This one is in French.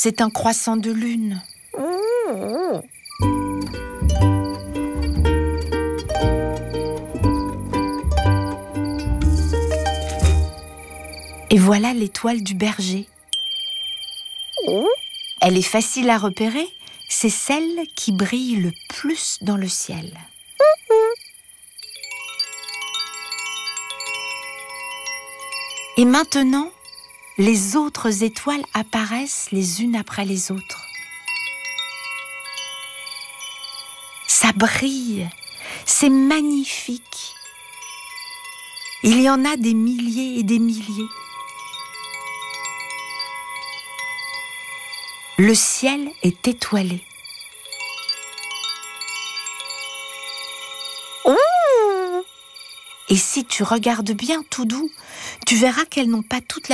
C'est un croissant de lune. Et voilà l'étoile du berger. Elle est facile à repérer, c'est celle qui brille le plus dans le ciel. Et maintenant, les autres étoiles apparaissent les unes après les autres. Ça brille, c'est magnifique. Il y en a des milliers et des milliers. Le ciel est étoilé. Et si tu regardes bien tout doux, tu verras qu'elles n'ont pas toutes la